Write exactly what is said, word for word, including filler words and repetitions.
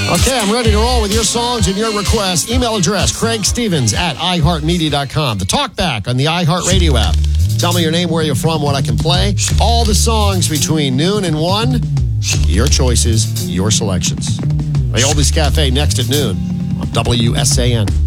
Okay, I'm ready to roll with your songs and your requests. Email address, Craig Stevens at i heart media dot com. The talkback on the iHeartRadio app. Tell me your name, where you're from, what I can play. All the songs between noon and one. Your choices, your selections. The Oldies Cafe next at noon on W S A N.